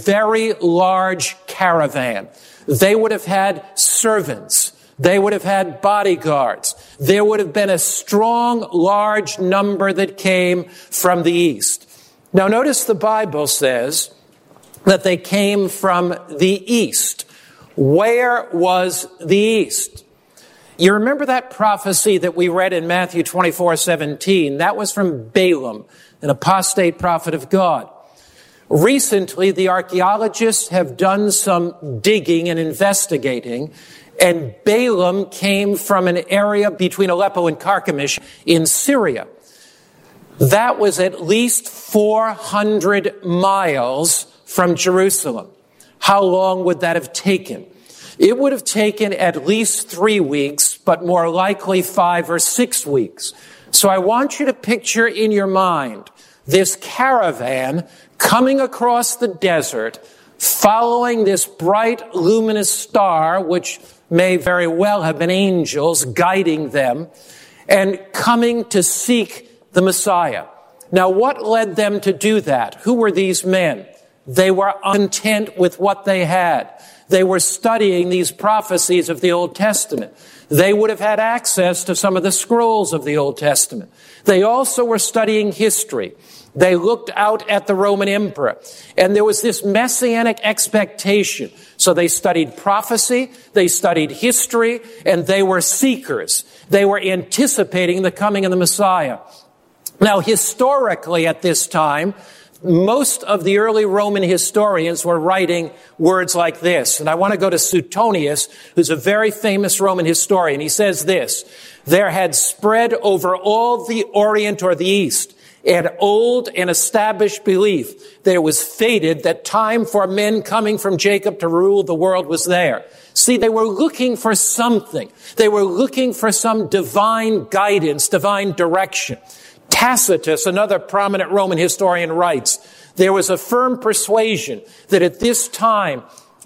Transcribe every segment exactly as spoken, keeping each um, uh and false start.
very large caravan. They would have had servants. They would have had bodyguards. There would have been a strong, large number that came from the east. Now notice the Bible says that they came from the east. Where was the east? You remember that prophecy that we read in Matthew twenty-four seventeen? That was from Balaam, an apostate prophet of God. Recently, the archaeologists have done some digging and investigating, and Balaam came from an area between Aleppo and Carchemish in Syria. That was at least four hundred miles from Jerusalem. How long would that have taken? It would have taken at least three weeks, but more likely five or six weeks. So I want you to picture in your mind this caravan coming across the desert, following this bright, luminous star, which may very well have been angels guiding them, and coming to seek the Messiah. Now, what led them to do that? Who were these men? They were content with what they had. They were studying these prophecies of the Old Testament. They would have had access to some of the scrolls of the Old Testament. They also were studying history. They looked out at the Roman emperor, and there was this messianic expectation. So they studied prophecy, they studied history, and they were seekers. They were anticipating the coming of the Messiah. Now, historically at this time, most of the early Roman historians were writing words like this. And I want to go to Suetonius, who's a very famous Roman historian. He says this: there had spread over all the Orient or the East an old and established belief that it was fated that time for men coming from Jacob to rule the world was there. See, they were looking for something. They were looking for some divine guidance, divine direction. Tacitus, another prominent Roman historian, writes, there was a firm persuasion that at this time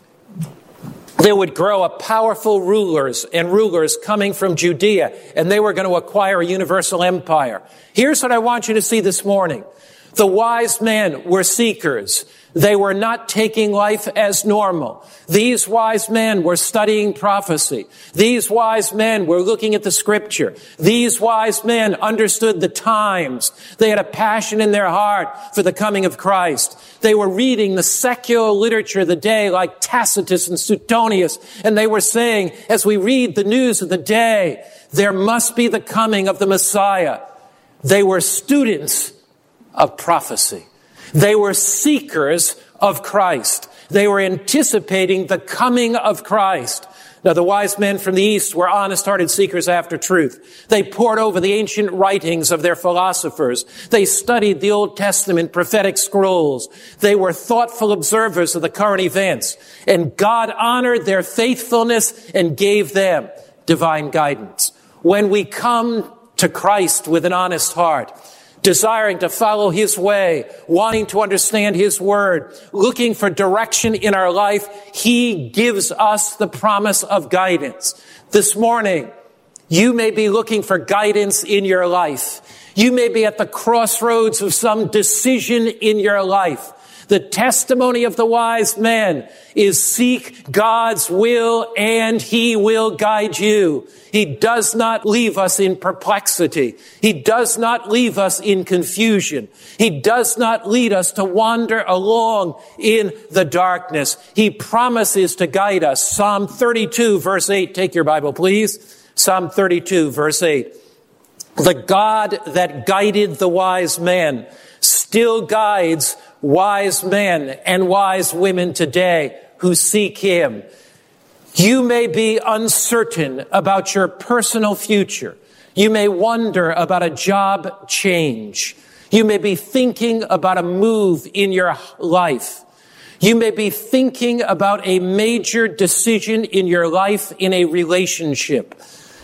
there would grow up powerful rulers and rulers coming from Judea, and they were going to acquire a universal empire. Here's what I want you to see this morning. The wise men were seekers. They were not taking life as normal. These wise men were studying prophecy. These wise men were looking at the scripture. These wise men understood the times. They had a passion in their heart for the coming of Christ. They were reading the secular literature of the day like Tacitus and Suetonius, and they were saying, as we read the news of the day, there must be the coming of the Messiah. They were students of prophecy. They were seekers of Christ. They were anticipating the coming of Christ. Now, the wise men from the East were honest-hearted seekers after truth. They pored over the ancient writings of their philosophers. They studied the Old Testament prophetic scrolls. They were thoughtful observers of the current events. And God honored their faithfulness and gave them divine guidance. When we come to Christ with an honest heart, desiring to follow His way, wanting to understand His word, looking for direction in our life, He gives us the promise of guidance. This morning, you may be looking for guidance in your life. You may be at the crossroads of some decision in your life. The testimony of the wise men is seek God's will and He will guide you. He does not leave us in perplexity. He does not leave us in confusion. He does not lead us to wander along in the darkness. He promises to guide us. Psalm thirty-two verse eight. Take your Bible, please. Psalm thirty-two verse eight. The God that guided the wise men still guides wise men and wise women today who seek Him. You may be uncertain about your personal future. You may wonder about a job change. You may be thinking about a move in your life. You may be thinking about a major decision in your life in a relationship.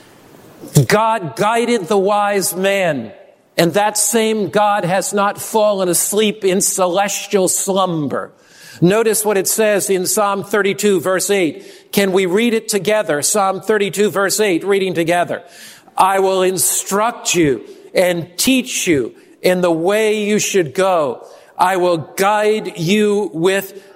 God guided the wise men, and that same God has not fallen asleep in celestial slumber. Notice what it says in Psalm thirty-two verse eight. Can we read it together? Psalm thirty-two verse eight, reading together. I will instruct you and teach you in the way you should go. I will guide you with